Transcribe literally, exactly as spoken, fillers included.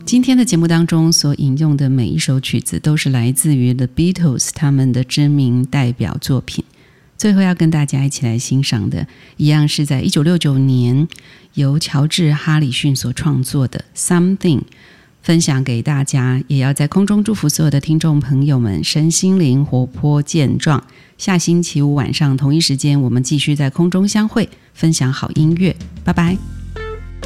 今天的节目当中所引用的每一首曲子都是来自于 The Beatles 他们的知名代表作品。最后要跟大家一起来欣赏的一样是在一九六九年由乔治·哈里逊所创作的 Something， 分享给大家，也要在空中祝福所有的听众朋友们身心灵活泼健壮。下星期五晚上同一时间我们继续在空中相会，分享好音乐，拜拜。